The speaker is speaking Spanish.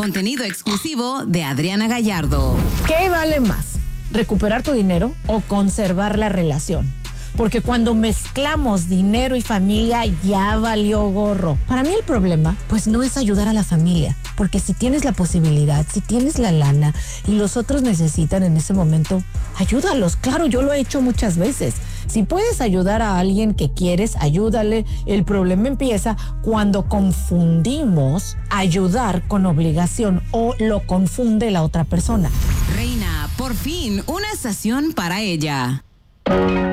Contenido exclusivo de Adriana Gallardo. ¿Qué vale más? ¿Recuperar tu dinero o conservar la relación? Porque cuando mezclamos dinero y familia ya valió gorro. Para mí el problema pues no es ayudar a la familia, porque si tienes la posibilidad, si tienes la lana y los otros necesitan en ese momento, ayúdalos. Claro, yo lo he hecho muchas veces. Si puedes ayudar a alguien que quieres, ayúdale. El problema empieza cuando confundimos ayudar con obligación o lo confunde la otra persona. Reina, por fin, una estación para ella.